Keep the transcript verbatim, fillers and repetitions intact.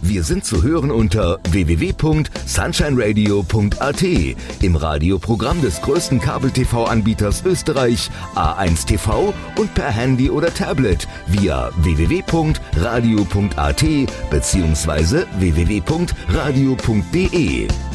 Wir sind zu hören unter w w w punkt sunshine radio punkt a t, im Radioprogramm des größten Kabel-T V-Anbieters Österreich, A eins T V, und per Handy oder Tablet via w w w punkt radio punkt a t bzw. w w w punkt radio punkt d e.